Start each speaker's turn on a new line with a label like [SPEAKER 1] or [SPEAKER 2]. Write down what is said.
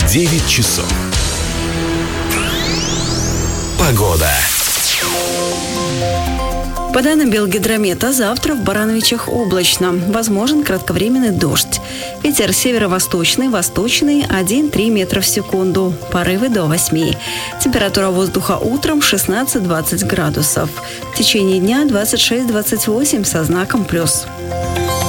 [SPEAKER 1] 9 часов. Погода.
[SPEAKER 2] По данным Белгидромета, завтра в Барановичах облачно. Возможен кратковременный дождь. Ветер северо-восточный, восточный 1-3 метра в секунду. Порывы до 8. Температура воздуха утром 16-20 градусов. В течение дня 26-28 со знаком плюс.